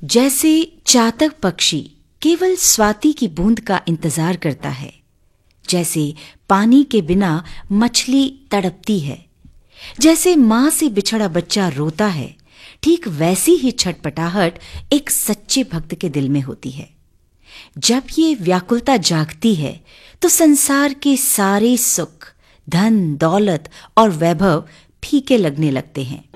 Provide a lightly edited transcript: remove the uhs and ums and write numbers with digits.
जैसे चातक पक्षी केवल स्वाति की बूंद का इंतजार करता है, जैसे पानी के बिना मछली तड़पती है, जैसे मां से बिछड़ा बच्चा रोता है, ठीक वैसी ही छटपटाहट एक सच्चे भक्त के दिल में होती है। जब ये व्याकुलता जागती है तो संसार के सारे सुख, धन, दौलत और वैभव फीके लगने लगते हैं।